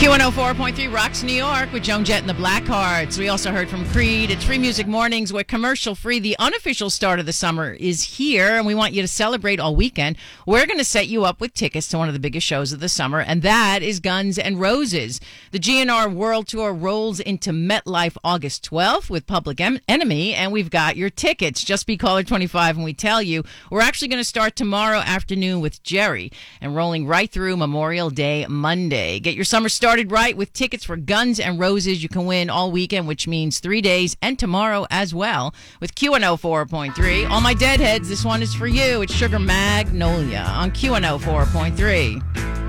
Q104.3 rocks New York with Joan Jett and the Blackhearts. We also heard from Creed. It's Free Music Mornings. We're commercial free. The unofficial start of the summer is here, and we want you to celebrate all weekend. We're going to set you up with tickets to one of the biggest shows of the summer, and that is Guns N' Roses. The GNR World Tour rolls into MetLife August 12th with Public Enemy, and we've got your tickets. Just be caller 25 and we tell you. We're actually going to start tomorrow afternoon with Jerry and rolling right through Memorial Day Monday. Get your summer started right with tickets for Guns N' Roses. You can win all weekend, which means 3 days and tomorrow as well with Q104.3. All my deadheads, this one is for you. It's Sugar Magnolia on Q104.3.